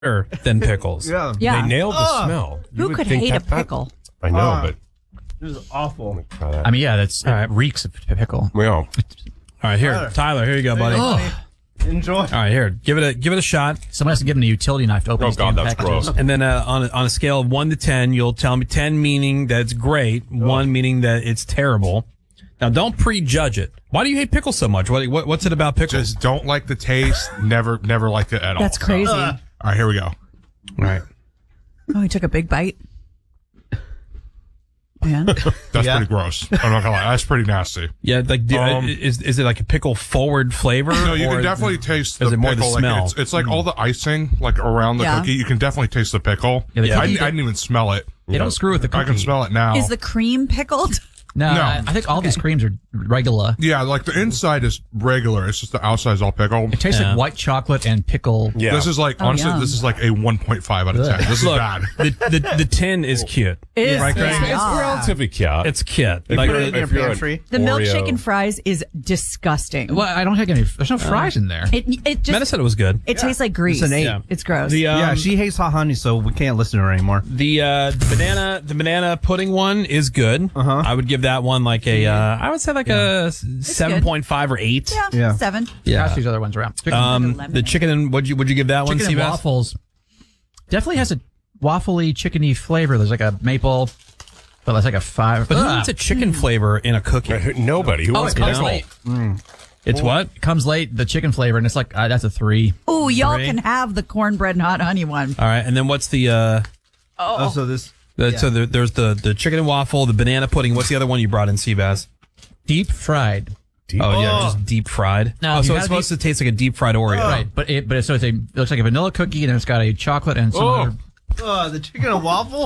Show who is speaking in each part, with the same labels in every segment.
Speaker 1: than pickles.
Speaker 2: Yeah.
Speaker 3: Yeah.
Speaker 4: They nailed the smell. You
Speaker 3: Who
Speaker 4: would
Speaker 3: could
Speaker 4: think
Speaker 3: hate a
Speaker 4: that-
Speaker 3: pickle?
Speaker 4: I know, but
Speaker 2: This is awful.
Speaker 4: try that.
Speaker 5: I mean, yeah, that's reeks of pickle.
Speaker 4: Well,
Speaker 1: All right, here, Tyler. Here you go, buddy. All
Speaker 2: Enjoy.
Speaker 1: right, here, give it a shot,
Speaker 5: Someone has to give him a utility knife to open
Speaker 4: Oh,
Speaker 5: these
Speaker 4: God,
Speaker 5: damn
Speaker 4: that's
Speaker 5: packages.
Speaker 4: gross.
Speaker 1: and then on a scale of 1 to 10, you'll tell me 10 meaning that it's great, 1 meaning that it's terrible. Now, don't prejudge it. Why do you hate pickles so much? What's it about pickles?
Speaker 6: Just don't like the taste. Never liked it at all.
Speaker 3: That's crazy.
Speaker 6: All right, here we go.
Speaker 1: All right.
Speaker 3: Oh, he took a big bite. Man.
Speaker 6: That's pretty gross. I'm not gonna lie. That's pretty nasty.
Speaker 1: Yeah, like is it like a pickle forward flavor?
Speaker 6: No, you
Speaker 1: or
Speaker 6: can definitely taste the
Speaker 1: is it more
Speaker 6: pickle.
Speaker 1: the smell?
Speaker 6: Like it's like all the icing like around the
Speaker 3: Yeah.
Speaker 6: cookie. You can definitely taste the pickle.
Speaker 5: Yeah, the
Speaker 6: I
Speaker 5: cookie-
Speaker 6: didn't even smell it.
Speaker 5: They don't screw with the cookie.
Speaker 6: I can smell it now.
Speaker 3: Is the cream pickled?
Speaker 5: No,
Speaker 6: No.
Speaker 5: I think all these creams are regular.
Speaker 6: Yeah, like the inside is regular. It's just the outside is all pickled.
Speaker 5: It tastes
Speaker 1: Yeah.
Speaker 5: like white chocolate and pickle.
Speaker 4: yeah.
Speaker 6: This is like honestly,
Speaker 3: yum.
Speaker 6: this is like a 1.5 out of 10. This is
Speaker 1: Look,
Speaker 6: bad.
Speaker 1: the tin is cute.
Speaker 3: It is.
Speaker 1: Right, Greg?
Speaker 4: It's relatively cute.
Speaker 1: It's cute.
Speaker 4: If
Speaker 1: Like,
Speaker 4: you're-
Speaker 2: Put it in your
Speaker 4: if you're an
Speaker 2: pantry.
Speaker 3: The
Speaker 4: Oreo-
Speaker 3: milkshake and fries is disgusting.
Speaker 5: Well, I don't think any. There's no fries in there.
Speaker 3: It just
Speaker 1: Meta said it was good.
Speaker 3: it tastes like grease.
Speaker 2: It's an 8.
Speaker 1: Yeah.
Speaker 3: It's gross.
Speaker 1: The
Speaker 2: Yeah, she hates hot honey, so we can't listen to her anymore.
Speaker 1: the banana pudding one is good. I would give that one like a I would say like a 7.5 or 8.
Speaker 3: yeah, 7.
Speaker 5: Pass these other ones around.
Speaker 1: The chicken and would you give that one?
Speaker 5: Chicken and
Speaker 1: Seabass?
Speaker 5: waffles definitely has a waffly, chickeny flavor. There's like a maple, but that's like a 5.
Speaker 1: But who wants a chicken flavor in a cookie?
Speaker 4: Nobody. Who
Speaker 5: Oh,
Speaker 4: wants
Speaker 5: it comes
Speaker 4: pickle?
Speaker 5: late.
Speaker 1: It's what?
Speaker 5: It comes late, the chicken flavor, and it's like that's a 3.
Speaker 3: Ooh, y'all
Speaker 1: 3?
Speaker 3: can have the cornbread and hot honey one.
Speaker 1: All right, and then what's the
Speaker 2: Oh, so this.
Speaker 1: so there's the chicken and waffle, the banana pudding. What's the other one you brought in, Seabass?
Speaker 5: Deep fried.
Speaker 1: Oh yeah, just deep fried.
Speaker 5: Now,
Speaker 1: Oh,
Speaker 5: if
Speaker 1: so
Speaker 5: you
Speaker 1: it's
Speaker 5: have
Speaker 1: supposed to taste like a deep fried Oreo.
Speaker 5: Right, but it looks like a vanilla cookie, and then it's got a chocolate and some other.
Speaker 2: The chicken and waffle.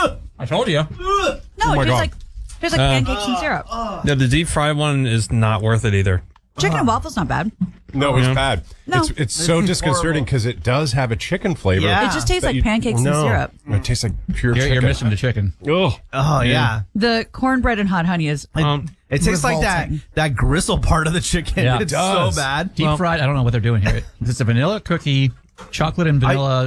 Speaker 5: I told you.
Speaker 3: No, it tastes like pancakes and syrup.
Speaker 1: No, the deep fried one is not worth it either.
Speaker 3: Chicken and waffle's not bad.
Speaker 4: No, it's bad.
Speaker 3: No.
Speaker 4: It's so disconcerting because it does have a chicken flavor.
Speaker 2: Yeah.
Speaker 3: It just tastes like
Speaker 4: You-
Speaker 3: pancakes and
Speaker 4: no,
Speaker 3: syrup.
Speaker 4: It tastes like pure
Speaker 5: You're
Speaker 4: chicken.
Speaker 5: missing the chicken.
Speaker 4: Ugh.
Speaker 2: Oh yeah.
Speaker 3: The cornbread and hot honey is
Speaker 2: It tastes like
Speaker 3: revolting.
Speaker 2: that gristle part of the chicken.
Speaker 5: Yeah, it
Speaker 2: It's
Speaker 4: does.
Speaker 2: so bad.
Speaker 5: Deep fried. I don't know what they're doing here. It's a vanilla cookie, chocolate and vanilla.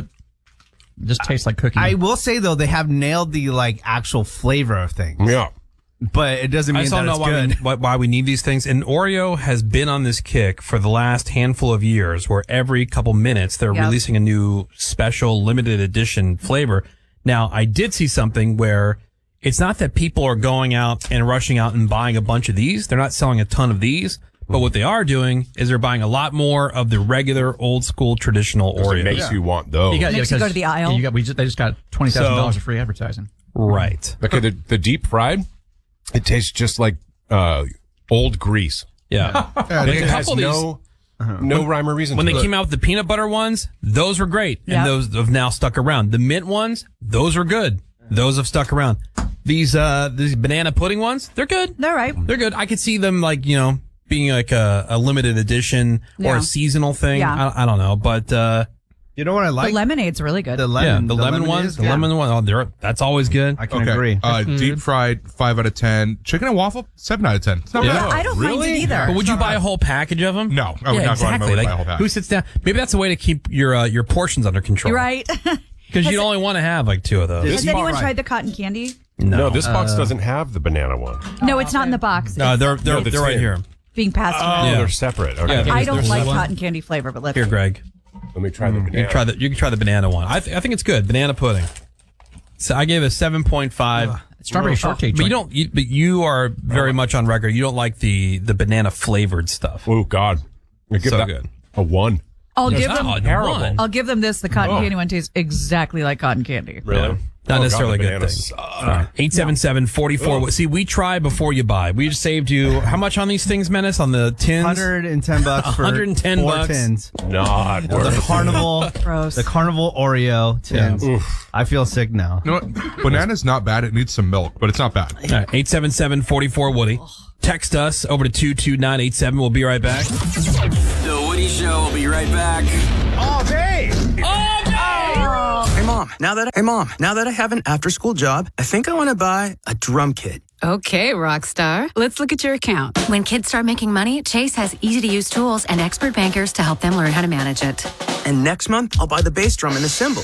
Speaker 5: Just tastes like cookie.
Speaker 2: I will say though, they have nailed the like actual flavor of things,
Speaker 4: Yeah.
Speaker 2: but it doesn't
Speaker 1: I
Speaker 2: mean
Speaker 1: just
Speaker 2: that
Speaker 1: don't know
Speaker 2: it's good.
Speaker 1: why we need these things. And Oreo has been on this kick for the last handful of years where every couple minutes they're
Speaker 3: Yep.
Speaker 1: releasing a new special limited edition flavor. Now, I did see something where it's not that people are going out and rushing out and buying a bunch of these. They're not selling a ton of these. But what they are doing is they're buying a lot more of the regular, old school, traditional
Speaker 4: It
Speaker 1: Oreos.
Speaker 4: makes you want those.
Speaker 5: You got,
Speaker 3: Makes you go to the aisle.
Speaker 5: they just got $20,000 of free advertising.
Speaker 1: Right.
Speaker 4: Okay, the deep fried, it tastes just like old grease.
Speaker 1: Yeah.
Speaker 4: Like,
Speaker 1: Like
Speaker 4: it
Speaker 1: a
Speaker 4: has
Speaker 1: couple of these-
Speaker 4: no rhyme or reason
Speaker 1: When
Speaker 4: to
Speaker 1: they
Speaker 4: it.
Speaker 1: came out with the peanut butter ones, those were great.
Speaker 3: Yeah.
Speaker 1: And those have now stuck around. The mint ones, those are good. Those have stuck around. These banana pudding ones, they're good.
Speaker 3: They're right.
Speaker 1: They're good. I could see them being like a limited edition or
Speaker 3: Yeah.
Speaker 1: a seasonal thing.
Speaker 3: Yeah.
Speaker 1: I don't know. But,
Speaker 2: You know what I
Speaker 3: The
Speaker 2: like?
Speaker 3: lemonade's really good.
Speaker 2: The lemon.
Speaker 1: the lemon
Speaker 2: is
Speaker 1: ones, the
Speaker 2: good.
Speaker 1: lemon one, that's always good.
Speaker 2: I can agree.
Speaker 6: Deep fried 5 out of 10. Chicken and waffle 7 out of 10. It's not
Speaker 1: Yeah.
Speaker 6: bad.
Speaker 3: I don't mind it either.
Speaker 1: But would you buy a whole package of them?
Speaker 6: No, I would not go out of my way to buy a whole pack.
Speaker 1: Who sits down? Maybe that's a way to keep your portions under control.
Speaker 3: You're right.
Speaker 1: Because you only want to have like 2 of those.
Speaker 3: Has anyone tried the cotton candy?
Speaker 4: No, this box doesn't have the banana one.
Speaker 3: No, it's not in the box.
Speaker 1: No, they're
Speaker 4: No, that's
Speaker 1: right
Speaker 4: it.
Speaker 1: here.
Speaker 3: Being passed
Speaker 4: Oh,
Speaker 3: around.
Speaker 1: Yeah.
Speaker 4: they're separate. Okay.
Speaker 1: Yeah,
Speaker 3: I don't
Speaker 1: there's
Speaker 3: like
Speaker 1: one.
Speaker 3: cotton candy flavor, but let's
Speaker 1: Here, Greg.
Speaker 4: Let me try the banana.
Speaker 1: You can try the banana one. I think it's good. Banana pudding. So I gave it a 7.5.
Speaker 5: Strawberry shortcake.
Speaker 1: But
Speaker 5: joint.
Speaker 1: but you are very much on record. You don't like the banana flavored stuff.
Speaker 4: Oh, God. I give
Speaker 1: So
Speaker 4: that
Speaker 1: good.
Speaker 4: a 1.
Speaker 3: I'll
Speaker 1: No,
Speaker 3: give
Speaker 1: it's
Speaker 3: them.
Speaker 1: not terrible.
Speaker 3: I'll give them this. The cotton
Speaker 4: Oh.
Speaker 3: candy one tastes exactly like cotton candy.
Speaker 4: Really?
Speaker 1: Not
Speaker 4: Oh,
Speaker 1: necessarily
Speaker 4: God,
Speaker 1: a
Speaker 4: the
Speaker 1: good
Speaker 4: banana
Speaker 1: thing. 877-44. See, we try before you buy. We just saved you how much on these things, Menace? On the tins?
Speaker 2: $110 for
Speaker 1: 110
Speaker 2: 4
Speaker 1: bucks.
Speaker 2: tins.
Speaker 4: Not
Speaker 2: The
Speaker 4: worth it.
Speaker 2: carnival,
Speaker 3: Gross.
Speaker 2: the carnival Oreo tins.
Speaker 4: Yeah.
Speaker 2: I feel sick now.
Speaker 6: You know what? Banana's not bad. It needs some milk, but it's not bad.
Speaker 1: All right, 877-44-WOODY. Text us over to 22987. We'll be right back.
Speaker 7: The Woody Show will be right back.
Speaker 2: All day.
Speaker 7: Hey mom, now that I have an after-school job, I think I want to buy a drum kit.
Speaker 8: Okay, Rockstar. Let's look at your account.
Speaker 9: When kids start making money, Chase has easy-to-use tools and expert bankers to help them learn how to manage it.
Speaker 10: And next month, I'll buy the bass drum and the cymbal.